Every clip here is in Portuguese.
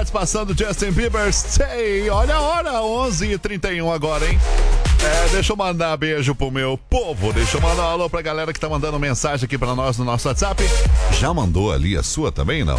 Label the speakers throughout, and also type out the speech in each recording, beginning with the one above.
Speaker 1: participação do Justin Bieber, Stay. Olha a hora, 11h31 agora, hein? Deixa eu mandar beijo pro meu povo. Deixa eu mandar um alô pra galera que tá mandando mensagem aqui pra nós no nosso WhatsApp. Já mandou ali a sua também, não?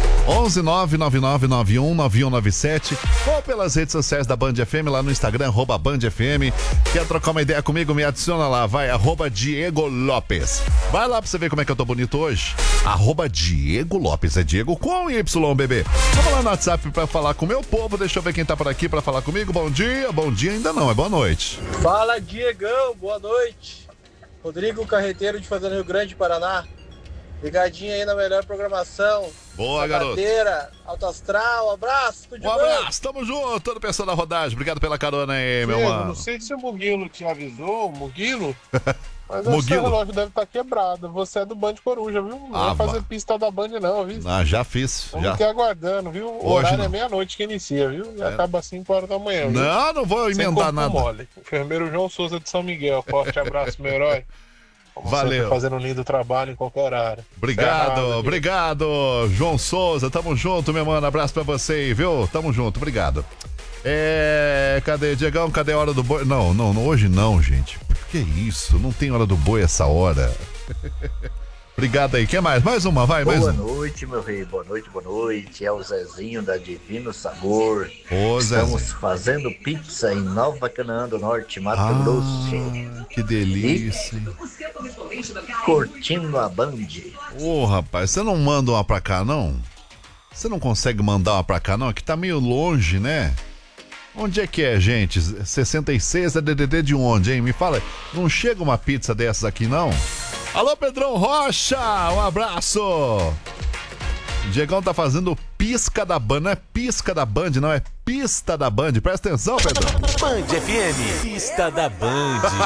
Speaker 1: 11999919197 ou pelas redes sociais da Band FM, lá no Instagram, @BandFM. Quer trocar uma ideia comigo? Me adiciona lá, vai, @Diego Lopes. Vai lá pra você ver como é que eu tô bonito hoje. @Diego Lopes, é Diego com Y, bebê. Vamos lá no WhatsApp pra falar com o meu povo. Deixa eu ver quem tá por aqui pra falar comigo. Bom dia ainda não, é boa noite.
Speaker 2: Fala, Diegão, boa noite. Rodrigo Carreteiro de Fazenda Rio Grande, Paraná. Ligadinho aí na melhor programação.
Speaker 1: Boa, garoto.
Speaker 2: Cadeira, Alto Astral, abraço, tudo de bom?
Speaker 1: Abraço, tamo junto, todo pessoal da rodagem. Obrigado pela carona aí, meu mano.
Speaker 3: Não sei se o Muguilo te avisou, Muguilo, mas acho que
Speaker 1: Muguilo.
Speaker 3: o relógio deve estar quebrado. Você é do Band Coruja, viu? Não vai fazer pista da Band não, viu?
Speaker 1: Já fiz.
Speaker 3: Vamos
Speaker 1: já.
Speaker 3: aqui aguardando, viu? O
Speaker 1: Hoje
Speaker 3: horário
Speaker 1: não.
Speaker 3: é meia-noite que inicia, viu? E acaba às 5 horas da manhã, viu?
Speaker 1: Não vou
Speaker 3: Sem
Speaker 1: emendar
Speaker 3: corpo
Speaker 1: nada.
Speaker 3: mole. Enfermeiro João Souza de São Miguel. Forte abraço, meu herói. Como
Speaker 1: Valeu.
Speaker 3: sempre, fazendo um lindo trabalho em qualquer horário.
Speaker 1: Obrigado, João Souza. Tamo junto, meu mano. Abraço pra você aí, viu? Tamo junto, obrigado. Cadê, Diegão? Cadê a hora do boi? Não, hoje não, gente. Por que isso? Não tem hora do boi essa hora. Obrigado aí. Quer mais? Mais uma, vai, mais uma.
Speaker 4: Boa noite, meu rei. Boa noite. É o Zezinho da Divino Sabor.
Speaker 1: Ô,
Speaker 4: Estamos
Speaker 1: Zezinho.
Speaker 4: fazendo pizza em Nova Canaã do Norte, Mato Grosso.
Speaker 1: Que delícia.
Speaker 4: Curtindo a Band.
Speaker 1: Ô, rapaz, você não manda uma pra cá, não? Você não consegue mandar uma pra cá, não? Aqui tá meio longe, né? Onde é que é, gente? 66 é DDD de onde, hein? Me fala. Não chega uma pizza dessas aqui, não? Alô, Pedrão Rocha! Um abraço! O Diegão tá fazendo pisca da Band. Não é pisca da Band, não. É pista da Band. Presta atenção, Pedrão.
Speaker 5: Band FM, pista da Band.